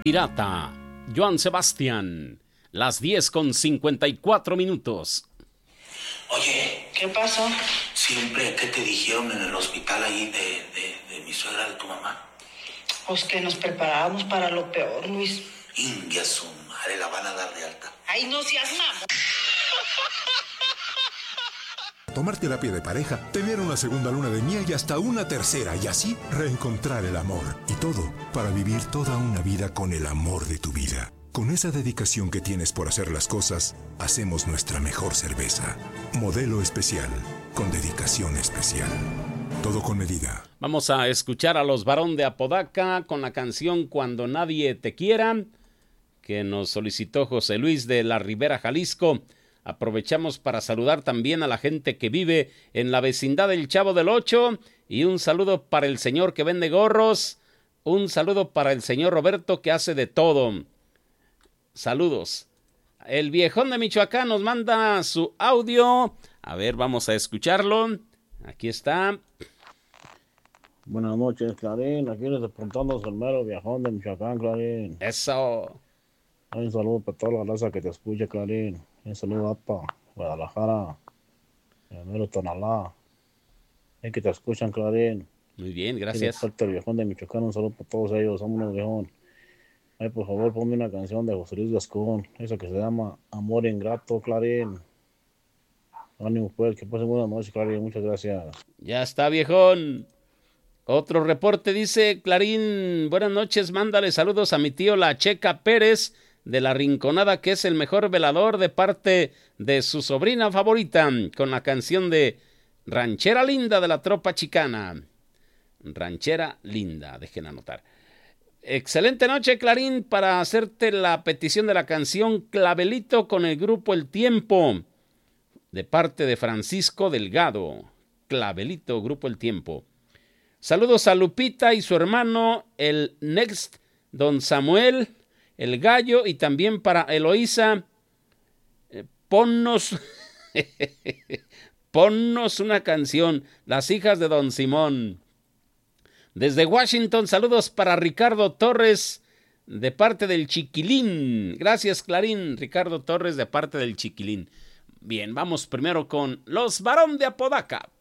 Pirata, Joan Sebastián, las 10:54. Oye, ¿Qué pasó? siempre, ¿qué te dijeron en el hospital ahí de mi suegra, de tu mamá? Pues que nos preparábamos para lo peor, Luis. India, su madre, la van a dar de alta. Ay, no seas mamón. Tomar terapia de pareja, tener una segunda luna de miel y hasta una tercera, y así reencontrar el amor. Y todo para vivir toda una vida con el amor de tu vida. Con esa dedicación que tienes por hacer las cosas, hacemos nuestra mejor cerveza. Modelo especial, con dedicación especial. Todo con medida. Vamos a escuchar a los Barón de Apodaca con la canción Cuando Nadie Te Quiera, que nos solicitó José Luis de la Ribera, Jalisco. Aprovechamos para saludar también a la gente que vive en la vecindad del Chavo del Ocho, y un saludo para el señor que vende gorros, un saludo para el señor Roberto que hace de todo. Saludos. El viejón de Michoacán nos manda su audio. A ver, vamos a escucharlo. Aquí está. Buenas noches, Clarín. Aquí les apuntando el mero viejón de Michoacán, Clarín. Eso. Un saludo para toda la raza que te escuche, Clarín. Un saludo para Guadalajara, el mero Tonalá. Es que te escuchan, Clarín. Muy bien, Y de gracias. parte del viejón de Michoacán, un saludo para todos ellos. Vámonos, viejón. Ay, por favor, ponme una canción de José Luis Gascón, esa que se llama Amor Ingrato, Clarín. Ánimo, pues, que pasen buenas noches, Clarín. Muchas gracias. Ya está, viejón. Otro reporte dice, Clarín, buenas noches, mándale saludos a mi tío La Checa Pérez de La Rinconada, que es el mejor velador, de parte de su sobrina favorita, con la canción de Ranchera Linda de la Tropa Chicana. Ranchera Linda, dejen anotar. Excelente noche, Clarín, para hacerte la petición de la canción Clavelito con el grupo El Tiempo, de parte de Francisco Delgado. Clavelito, grupo El Tiempo. Saludos a Lupita y su hermano, el Next, don Samuel, el Gallo, y también para Eloísa. Ponnos una canción, Las hijas de don Simón. Desde Washington, saludos para Ricardo Torres, de parte del Chiquilín. Gracias, Clarín. Ricardo Torres, de parte del Chiquilín. Bien, vamos primero con los Barón de Apodaca.